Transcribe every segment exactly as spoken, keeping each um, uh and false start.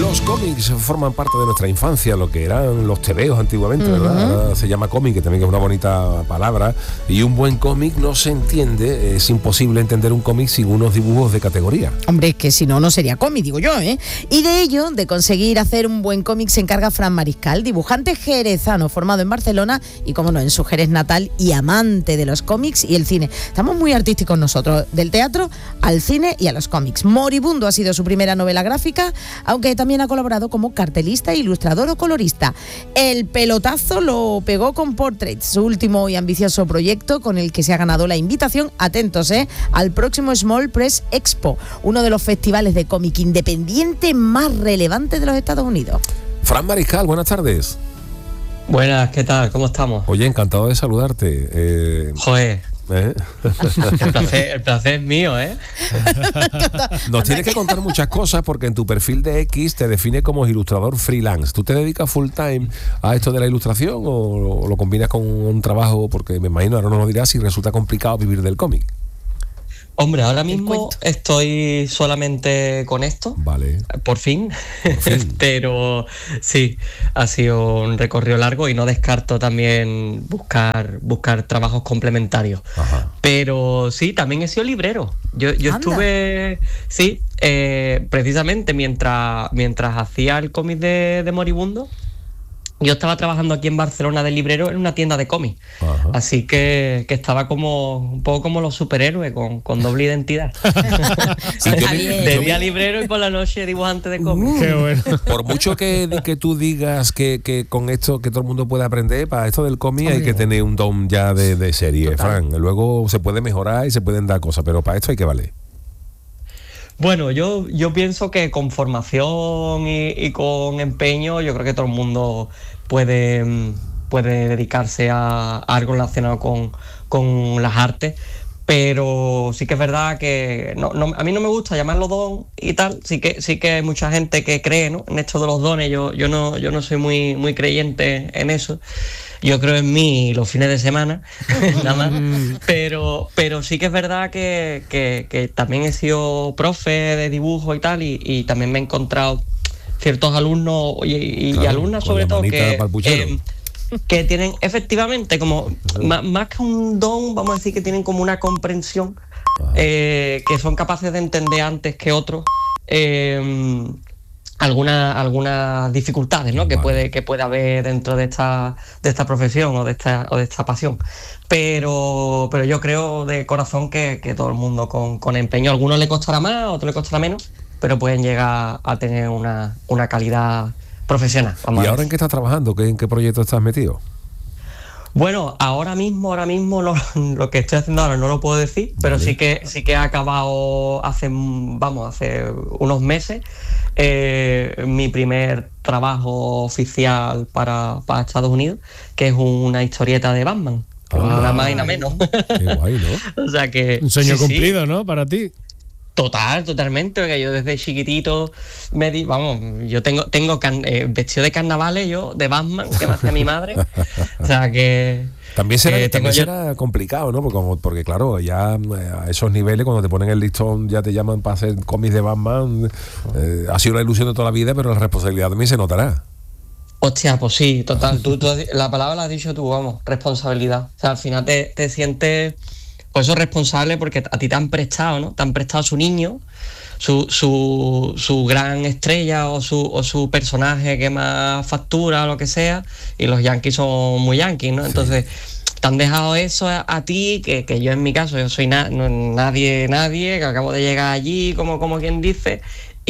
Los cómics forman parte de nuestra infancia, lo que eran los tebeos antiguamente, uh-huh. ¿verdad? Ahora se llama cómic, que también es una bonita palabra, y un buen cómic no se entiende, es imposible entender un cómic sin unos dibujos de categoría. Hombre, es que si no, no sería cómic, digo yo, ¿eh? Y de ello, de conseguir hacer un buen cómic, se encarga Fran Mariscal, dibujante jerezano, formado en Barcelona y, como no, en su Jerez natal, y amante de los cómics y el cine. Estamos muy artísticos nosotros, del teatro al cine y a los cómics. Moribundo ha sido su primera novela gráfica, aunque también ha colaborado como cartelista, ilustrador o colorista. El pelotazo lo pegó con Portraits, su último y ambicioso proyecto con el que se ha ganado la invitación, atentos, ¿eh?, al próximo Small Press Expo, uno de los festivales de cómic independiente más relevantes de los Estados Unidos. Fran Mariscal, buenas tardes. Buenas, ¿qué tal? ¿Cómo estamos? Oye, encantado de saludarte. Eh... Joder. ¿Eh? El placer, el placer es mío, ¿eh? Nos tienes que contar muchas cosas porque en tu perfil de X te define como ilustrador freelance. ¿Tú te dedicas full time a esto de la ilustración o lo combinas con un trabajo? Porque me imagino, ahora nos lo dirás, si resulta complicado vivir del cómic. Hombre, ahora mismo estoy solamente con esto, vale. por fin, por fin. Pero sí, ha sido un recorrido largo y no descarto también buscar buscar trabajos complementarios. Ajá. Pero sí, también he sido librero. Yo, yo estuve, sí, eh, precisamente mientras, mientras hacía el cómic de, de Moribundo, yo estaba trabajando aquí en Barcelona de librero en una tienda de cómics. Ajá. Así que, que estaba como un poco como los superhéroes, con, con doble identidad. Sí, yo me, de yo día me... librero y por la noche dibujante de cómics. Uh, Qué bueno. Por mucho que, que tú digas que, que con esto que todo el mundo puede aprender, para esto del cómic hay que tener un don ya de, de serie, Total. Fran. Luego se puede mejorar y se pueden dar cosas, pero para esto hay que valer. Bueno, yo, yo pienso que con formación y, y con empeño, yo creo que todo el mundo puede, puede dedicarse a, a algo relacionado con, con las artes, pero sí que es verdad que no, no, a mí no me gusta llamarlo don y tal. Sí que, sí que hay mucha gente que cree, ¿no?, en esto de los dones. Yo, yo, no, yo no soy muy, muy creyente en eso. Yo creo en mí los fines de semana, nada más. Pero, pero sí que es verdad que, que, que también he sido profe de dibujo y tal, y, y también me he encontrado ciertos alumnos y, y, claro, y alumnas sobre todo que, que, que tienen efectivamente como, más, más que un don, vamos a decir que tienen como una comprensión, eh, que son capaces de entender antes que otros eh, algunas algunas dificultades, ¿no?, que vale. puede que puede haber dentro de esta de esta profesión o de esta o de esta pasión. Pero pero yo creo de corazón que, que todo el mundo con, con empeño, a algunos le costará más, a otros le costará menos, pero pueden llegar a tener una, una calidad profesional. ¿Y ahora en qué estás trabajando? ¿En qué proyecto estás metido? Bueno, ahora mismo, ahora mismo lo, lo que estoy haciendo ahora no lo puedo decir, pero vale. sí que sí que he acabado hace, vamos, hace unos meses eh, mi primer trabajo oficial para, para Estados Unidos, que es una historieta de Batman. Ah, una más y una menos. Qué guay, ¿no? O sea que un sueño sí, cumplido, sí. ¿no? Para ti. Total, totalmente, porque yo desde chiquitito me di, vamos, yo tengo tengo can, eh, vestido de carnavales yo, de Batman, que me hacía mi madre. O sea que también será, eh, también yo... será complicado, ¿no? Porque, porque claro, ya a esos niveles, cuando te ponen el listón, ya te llaman para hacer cómics de Batman. Eh, ha sido una ilusión de toda la vida, pero la responsabilidad también se notará. Hostia, pues sí, total. Tú, tú, la palabra la has dicho tú, vamos, responsabilidad. O sea, al final te, te sientes, pues eso, responsable, porque a ti te han prestado, ¿no? Te han prestado su niño, su, su, su gran estrella o su, o su personaje que más factura o lo que sea, y los yankees son muy yankees, ¿no? Entonces, sí. te han dejado eso a, a ti, que, que yo en mi caso, yo soy na, no, nadie, nadie, que acabo de llegar allí, como, como quien dice,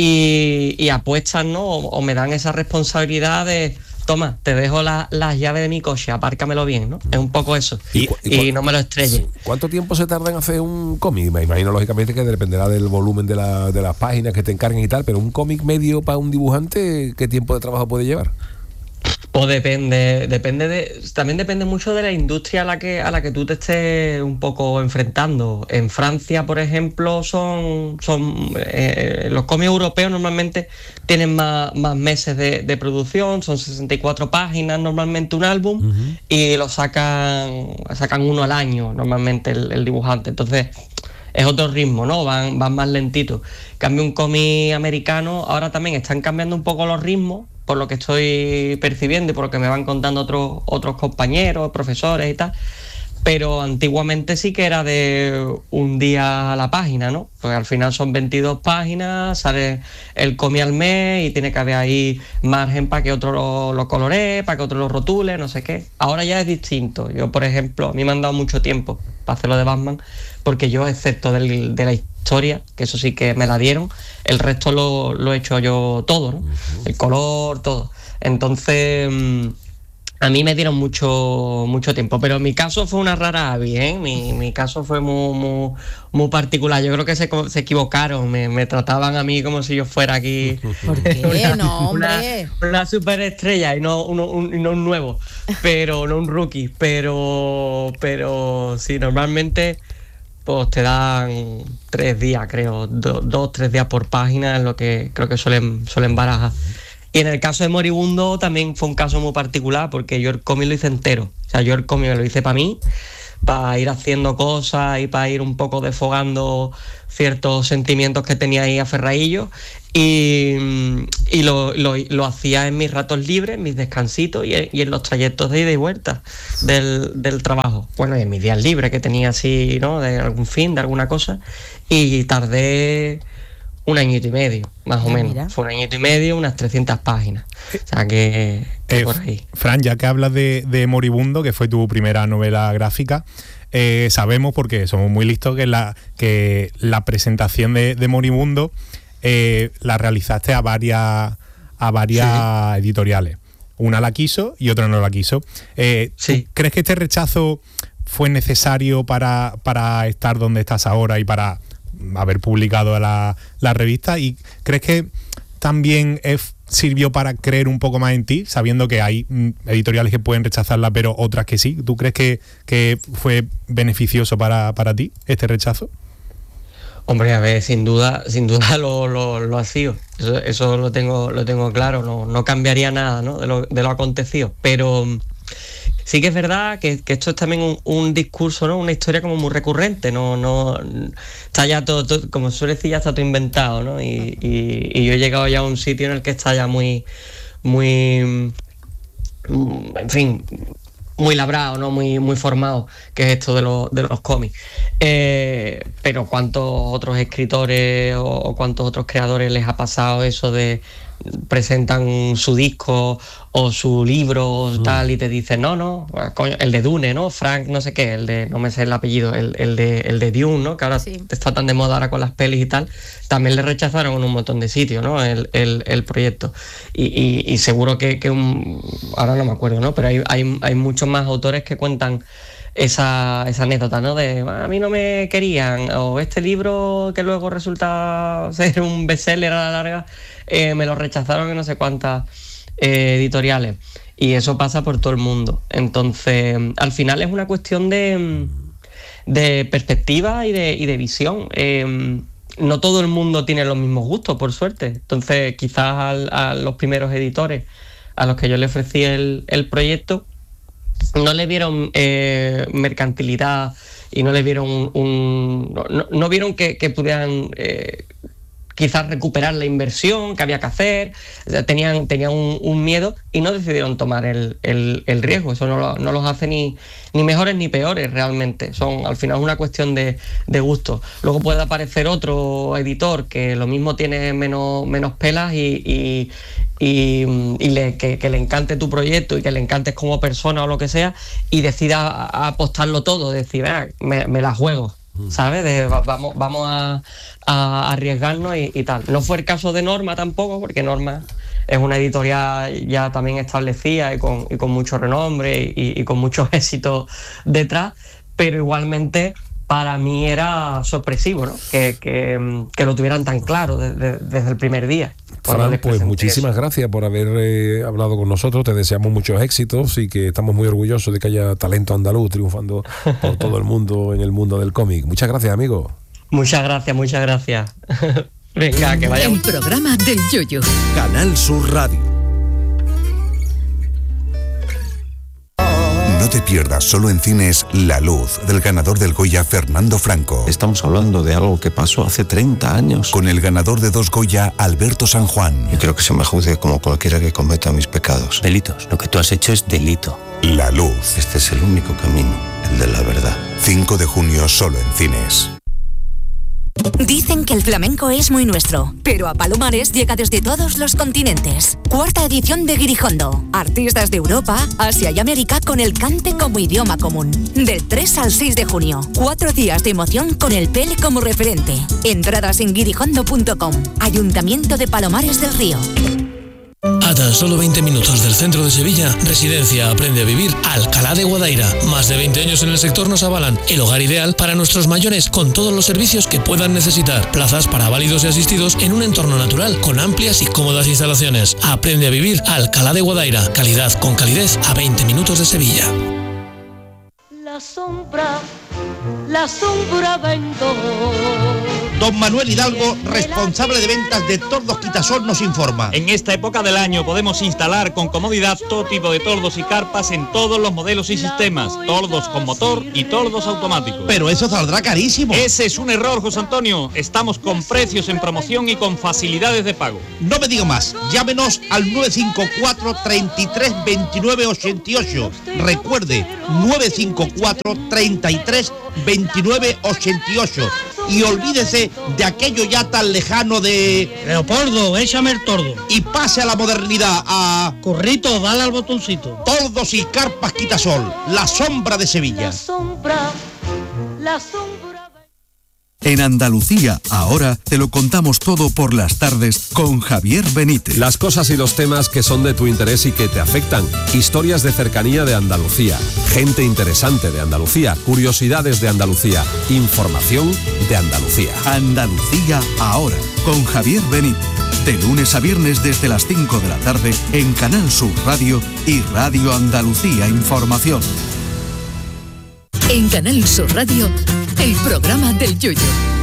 y, y apuestan, ¿no? O, o me dan esa responsabilidad de... Toma, te dejo la, las llaves de mi coche, apárcamelo bien, ¿no? Es un poco eso. Y, y, y no me lo estrelles. ¿Cuánto tiempo se tarda en hacer un cómic? Me imagino, lógicamente, que dependerá del volumen de, la, de las páginas que te encarguen y tal, pero un cómic medio para un dibujante, ¿qué tiempo de trabajo puede llevar? Pues depende, depende de, también depende mucho de la industria a la que a la que tú te estés un poco enfrentando. En Francia, por ejemplo, son, son eh, los cómics europeos normalmente tienen más, más meses de, de producción, son sesenta y cuatro páginas normalmente un álbum, uh-huh. y lo sacan, sacan uno al año normalmente el, el dibujante. Entonces, es otro ritmo, ¿no? Van, van más lentitos. Cambio un cómic americano, ahora también están cambiando un poco los ritmos, por lo que estoy percibiendo y por lo que me van contando otros, otros compañeros, profesores y tal. Pero antiguamente sí que era de un día a la página, ¿no? Porque al final son veintidós páginas, sale el cómic al mes y tiene que haber ahí margen para que otro lo, lo coloree, para que otro lo rotule, no sé qué. Ahora ya es distinto. Yo, por ejemplo, a mí me han dado mucho tiempo para hacerlo de Batman, porque yo, excepto del, de la historia, que eso sí que me la dieron, el resto lo, lo he hecho yo todo, ¿no? El color, todo. Entonces... a mí me dieron mucho mucho tiempo, pero mi caso fue una rara avis, ¿eh? Mi, mi caso fue muy, muy, muy particular. Yo creo que se, se equivocaron, me, me trataban a mí como si yo fuera aquí... ¿Por qué? Una, no, hombre. Una, una superestrella y no, uno, un, y no un nuevo, pero no un rookie. Pero, pero sí, normalmente pues te dan tres días, creo, do, dos, tres días por página, es lo que creo que suelen, suelen barajar. Y en el caso de Moribundo también fue un caso muy particular, porque yo el cómic lo hice entero. O sea, yo el cómic lo hice para mí, para ir haciendo cosas y para ir un poco desfogando ciertos sentimientos que tenía ahí aferradillos. Y, y lo, lo, lo hacía en mis ratos libres, en mis descansitos y en, y en los trayectos de ida y vuelta del, del trabajo. Bueno, y en mis días libres que tenía así, ¿no? De algún fin, de alguna cosa. Y tardé... un añito y medio, más o menos. Mira. Fue un añito y medio, unas trescientas páginas. O sea que, que eh, por ahí. Fran, ya que hablas de, de Moribundo, que fue tu primera novela gráfica, eh, sabemos, porque somos muy listos, que la, que la presentación de, de Moribundo eh, la realizaste a varias, a varias sí. editoriales. Una la quiso y otra no la quiso. Eh, sí. ¿Crees que este rechazo fue necesario para, para estar donde estás ahora y para haber publicado la, la revista? ¿Y crees que también es, sirvió para creer un poco más en ti, sabiendo que hay mm, editoriales que pueden rechazarla, pero otras que sí? ¿Tú crees que, que fue beneficioso para, para ti este rechazo? Hombre, a ver, sin duda, sin duda lo, lo, lo ha sido. Eso, eso lo tengo, lo tengo claro. No, no cambiaría nada, ¿no? de, lo, de lo acontecido. Pero sí que es verdad que, que esto es también un, un discurso, ¿no? Una historia como muy recurrente, no, no está ya todo, todo, como suele decir, ya está todo inventado, ¿no? Y, y, y yo he llegado ya a un sitio en el que está ya muy, muy, en fin, muy labrado, ¿no? Muy, muy formado, que es esto de los, de los cómics. Eh, pero cuántos otros escritores o, o cuántos otros creadores les ha pasado eso de presentan su disco o su libro mm. tal y te dicen no, no, coño, el de Dune, ¿no? Frank no sé qué, el de, no me sé el apellido, el, el de el de Dune, ¿no? Que ahora sí. está tan de moda ahora con las pelis y tal, también le rechazaron en un montón de sitios, ¿no? El, el, el proyecto. Y, y, y seguro que, que un, ahora no me acuerdo, ¿no? Pero hay, hay, hay muchos más autores que cuentan esa, esa anécdota, ¿no? De a mí no me querían, o este libro que luego resulta ser un bestseller a la larga, eh, me lo rechazaron en no sé cuántas eh, editoriales. Y eso pasa por todo el mundo. Entonces, al final es una cuestión de, de perspectiva y de, y de visión. Eh, no todo el mundo tiene los mismos gustos, por suerte. Entonces, quizás al, a los primeros editores a los que yo le ofrecí el, el proyecto, no le vieron eh, mercantilidad y no le vieron un, un no, no vieron que, que pudieran eh, quizás recuperar la inversión que había que hacer. O sea, tenían, tenían un, un miedo y no decidieron tomar el, el, el riesgo. Eso no, lo, no los hace ni, ni mejores ni peores realmente. Son al final una cuestión de, de gusto. Luego puede aparecer otro editor que lo mismo tiene menos, menos pelas y, y, y, y le, que, que le encante tu proyecto y que le encantes como persona o lo que sea y decida a, a apostarlo todo, decir, ah, me, me la juego, ¿sabes? De, vamos vamos a, a arriesgarnos y, y tal. No fue el caso de Norma tampoco, porque Norma es una editorial ya también establecida y con, y con mucho renombre y, y con muchos éxitos detrás, pero igualmente para mí era sorpresivo, ¿no? Que, que, que lo tuvieran tan claro desde, desde el primer día. Fran, pues muchísimas eso. gracias por haber eh, hablado con nosotros. Te deseamos muchos éxitos y que estamos muy orgullosos de que haya talento andaluz triunfando por todo el mundo en el mundo del cómic. Muchas gracias, amigo. Muchas gracias, muchas gracias. Venga, que vaya. El programa del Yoyo. Canal Sur Radio. No te pierdas solo en cines La Luz, del ganador del Goya Fernando Franco. Estamos hablando de algo que pasó hace treinta años. Con el ganador de dos Goya, Alberto San Juan. Yo creo que se me juzgue como cualquiera que cometa mis pecados. Delitos. Lo que tú has hecho es delito. La Luz. Este es el único camino, el de la verdad. cinco de junio solo en cines. Dicen que el flamenco es muy nuestro, pero a Palomares llega desde todos los continentes. Cuarta edición de Guirijondo. Artistas de Europa, Asia y América con el cante como idioma común. Del tres al seis de junio. Cuatro días de emoción con el Pele como referente. Entradas en guirijondo punto com. Ayuntamiento de Palomares del Río. A tan solo veinte minutos del centro de Sevilla, Residencia Aprende a Vivir Alcalá de Guadaira. Más de veinte años en el sector nos avalan el hogar ideal para nuestros mayores con todos los servicios que puedan necesitar. Plazas para válidos y asistidos en un entorno natural con amplias y cómodas instalaciones. Aprende a Vivir Alcalá de Guadaira. Calidad con calidez a veinte minutos de Sevilla. La sombra, la sombra vendo. Don Manuel Hidalgo, responsable de ventas de Tordos Quitasol, nos informa. En esta época del año podemos instalar con comodidad todo tipo de tordos y carpas en todos los modelos y sistemas. Tordos con motor y tordos automáticos. Pero eso saldrá carísimo. Ese es un error, José Antonio. Estamos con precios en promoción y con facilidades de pago. No me diga más. Llámenos al nueve cinco cuatro, treinta y tres, veintinueve, ochenta y ocho. Recuerde, nueve cinco cuatro, treinta y tres, veintinueve, ochenta y ocho. Y olvídese de aquello ya tan lejano de... Leopoldo, échame el tordo. Y pase a la modernidad, a... Corrito, dale al botoncito. Tordos y carpas Quitasol, la sombra de Sevilla. La sombra, la sombra... En Andalucía, ahora te lo contamos todo por las tardes con Javier Benítez. Las cosas y los temas que son de tu interés y que te afectan. Historias de cercanía de Andalucía. Gente interesante de Andalucía. Curiosidades de Andalucía. Información de Andalucía. Andalucía, ahora, con Javier Benítez. De lunes a viernes desde las cinco de la tarde en Canal Sur Radio y Radio Andalucía Información. En Canal Sur Radio, el programa del Yoyo.